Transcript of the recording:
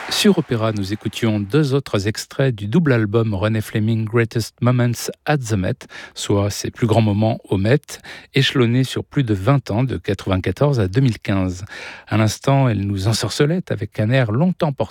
Sur Opéra, nous écoutions deux autres extraits du double album René Fleming Greatest Moments at the Met, soit ses plus grands moments au Met, échelonnés sur plus de 20 ans, de 1994 à 2015. À l'instant, elle nous ensorcelait avec un air longtemps porté